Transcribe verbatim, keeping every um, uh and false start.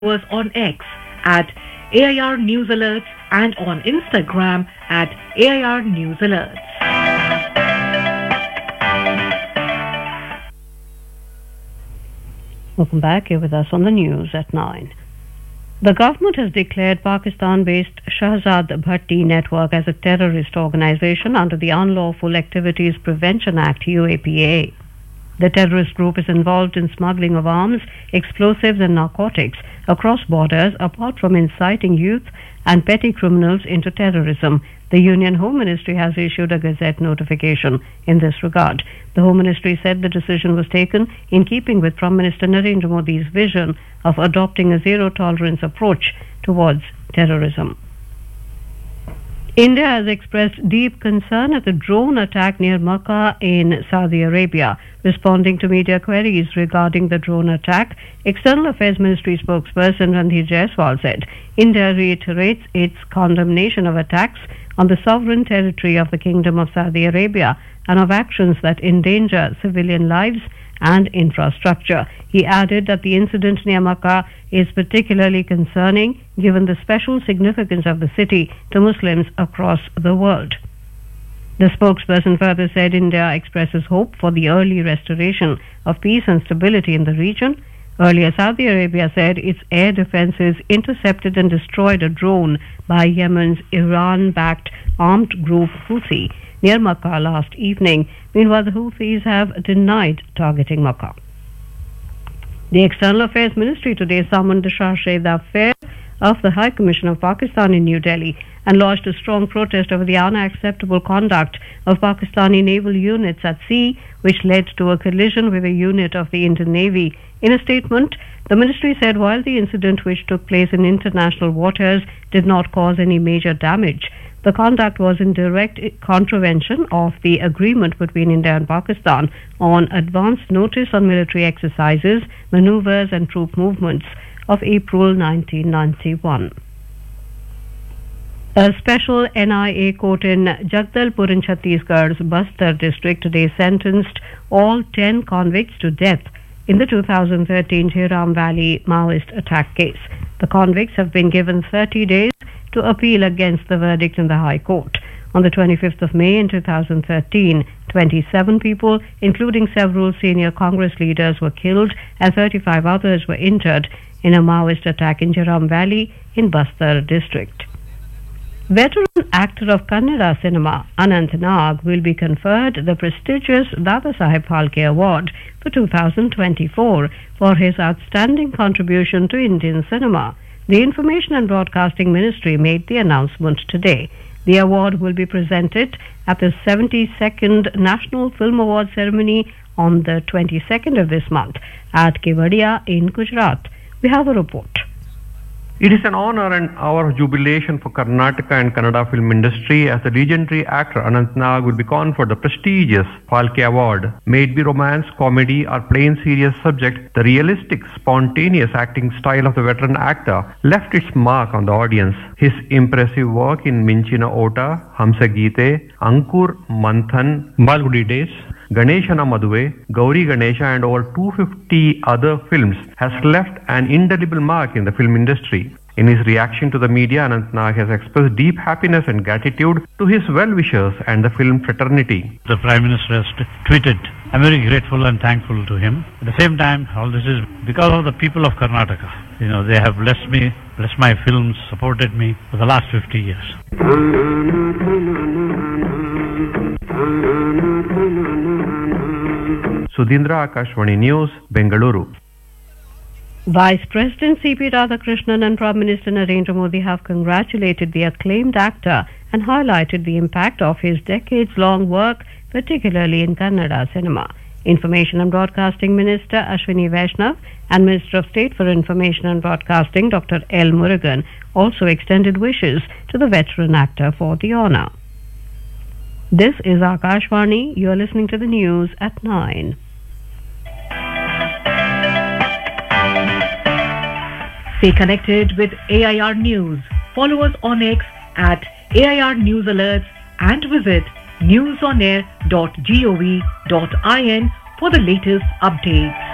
us on X at A I R News Alerts and on Instagram at A I R News Alerts. Welcome back. You're with us on the news at nine. The government has declared Pakistan-based Shahzad Bhatti network as a terrorist organization under the Unlawful Activities Prevention Act U A P A. The terrorist group is involved in smuggling of arms, explosives and narcotics across borders, apart from inciting youth and petty criminals into terrorism. The Union Home Ministry has issued a Gazette notification in this regard. The Home Ministry said the decision was taken in keeping with Prime Minister Narendra Modi's vision of adopting a zero-tolerance approach towards terrorism. India has expressed deep concern at the drone attack near Makkah in Saudi Arabia. Responding to media queries regarding the drone attack, External Affairs Ministry spokesperson Randhir Jaiswal said India reiterates its condemnation of attacks on the sovereign territory of the Kingdom of Saudi Arabia and of actions that endanger civilian lives and infrastructure. He added that the incident near Makkah is particularly concerning given the special significance of the city to Muslims across the world. The spokesperson further said India expresses hope for the early restoration of peace and stability in the region. Earlier, Saudi Arabia said its air defenses intercepted and destroyed a drone by Yemen's Iran-backed armed group Houthi near Makkah last evening. Meanwhile, the Houthis have denied targeting Makkah. The External Affairs Ministry today summoned the chargé d'affaires of the High Commission of Pakistan in New Delhi and lodged a strong protest over the unacceptable conduct of Pakistani naval units at sea, which led to a collision with a unit of the Indian Navy. In a statement, the ministry said while the incident, which took place in international waters, did not cause any major damage, the conduct was in direct contravention of the agreement between India and Pakistan on advance notice on military exercises, maneuvers and troop movements of April nineteen ninety-one. A special N I A court in Jagdalpur in Chhattisgarh's Bastar district today sentenced all ten convicts to death in the two thousand thirteen Jairam Valley Maoist attack case. The convicts have been given thirty days to appeal against the verdict in the High Court. On the twenty-fifth of May in two thousand thirteen, twenty-seven people, including several senior Congress leaders, were killed and thirty-five others were injured in a Maoist attack in Jairam Valley in Bastar district. Veteran actor of Kannada cinema Anant Nag will be conferred the prestigious Dadasaheb Phalke Award for two thousand twenty-four for his outstanding contribution to Indian cinema. The Information and Broadcasting Ministry made the announcement today. The award will be presented at the seventy-second National Film Award ceremony on the twenty-second of this month at Kevadia in Gujarat. We have a report. It is an honor and our jubilation for Karnataka and Kannada film industry as the legendary actor Anant Nag will be conferred the prestigious Phalke Award. May it be romance, comedy or plain serious subject, the realistic, spontaneous acting style of the veteran actor left its mark on the audience. His impressive work in Minchina Ota, Hamsa Geete, Ankur, Manthan, Malgudi Days, Ganeshana Maduve, Gauri Ganesha and over two hundred fifty other films has left an indelible mark in the film industry. In his reaction to the media, Anant Nag has expressed deep happiness and gratitude to his well-wishers and the film fraternity. The Prime Minister has t- tweeted, I'm very grateful and thankful to him. At the same time, all this is because of the people of Karnataka. You know, they have blessed me, blessed my films, supported me for the last fifty years. Sudhindra, Akashvani News, Bengaluru. Vice President C P Radhakrishnan and Prime Minister Narendra Modi have congratulated the acclaimed actor and highlighted the impact of his decades-long work, particularly in Kannada cinema. Information and Broadcasting Minister Ashwini Vaishnav and Minister of State for Information and Broadcasting Doctor L. Murugan also extended wishes to the veteran actor for the honor. This is Akashvani. You are listening to the news at nine. Stay connected with A I R News. Follow us on X at A I R News Alerts and visit newsonair dot gov dot in for the latest updates.